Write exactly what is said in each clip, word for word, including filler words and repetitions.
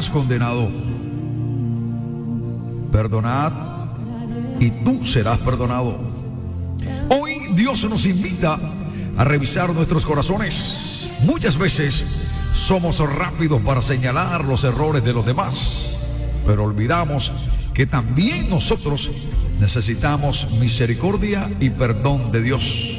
serás condenado. Perdonad y tú serás perdonado. Hoy Dios nos invita a revisar nuestros corazones. Muchas veces somos rápidos para señalar los errores de los demás, pero olvidamos que también nosotros necesitamos misericordia y perdón de Dios.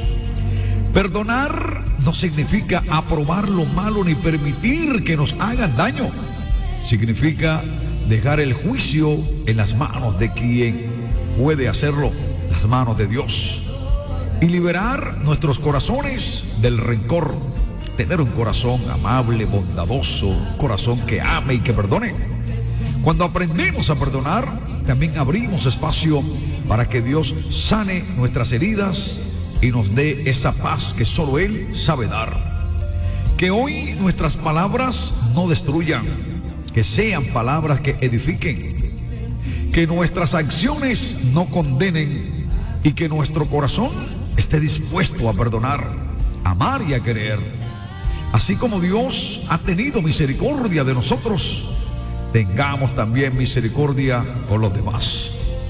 Perdonar no significa aprobar lo malo ni permitir que nos hagan daño. Significa dejar el juicio en las manos de quien puede hacerlo, las manos de Dios, y liberar nuestros corazones del rencor. Tener un corazón amable, bondadoso, un corazón que ame y que perdone. Cuando aprendemos a perdonar, también abrimos espacio para que Dios sane nuestras heridas y nos dé esa paz que solo Él sabe dar. Que hoy nuestras palabras no destruyan, que sean palabras que edifiquen. Que nuestras acciones no condenen y que nuestro corazón esté dispuesto a perdonar, amar y a querer. Así como Dios ha tenido misericordia de nosotros, tengamos también misericordia con los demás.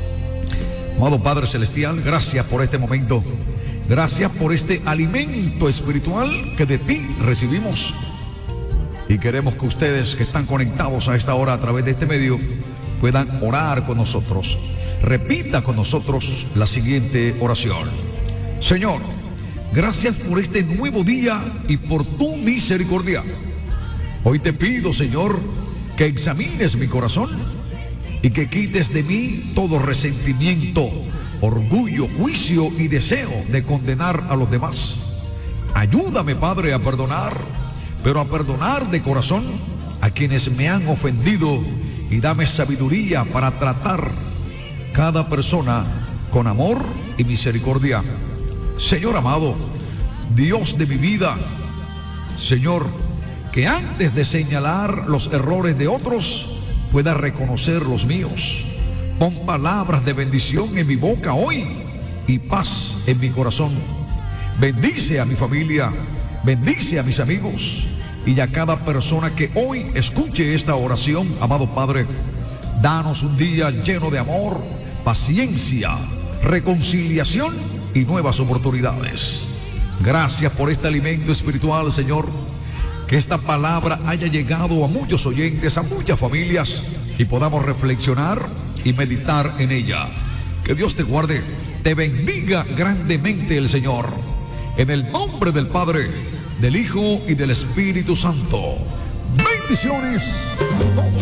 Amado Padre Celestial, gracias por este momento. Gracias por este alimento espiritual que de ti recibimos. Y queremos que ustedes que están conectados a esta hora a través de este medio puedan orar con nosotros. Repita con nosotros la siguiente oración. Señor, gracias por este nuevo día y por tu misericordia. Hoy te pido, Señor, que examines mi corazón y que quites de mí todo resentimiento, orgullo, juicio y deseo de condenar a los demás. Ayúdame, Padre, a perdonar, pero a perdonar de corazón a quienes me han ofendido, y dame sabiduría para tratar cada persona con amor y misericordia. Señor amado, Dios de mi vida, Señor, que antes de señalar los errores de otros, pueda reconocer los míos. Pon palabras de bendición en mi boca hoy y paz en mi corazón. Bendice a mi familia, bendice a mis amigos y a cada persona que hoy escuche esta oración. Amado Padre, danos un día lleno de amor, paciencia, reconciliación y nuevas oportunidades. Gracias por este alimento espiritual, Señor. Que esta palabra haya llegado a muchos oyentes, a muchas familias, y podamos reflexionar y meditar en ella. Que Dios te guarde, te bendiga grandemente el Señor. En el nombre del Padre, del Hijo y del Espíritu Santo. Bendiciones a todos.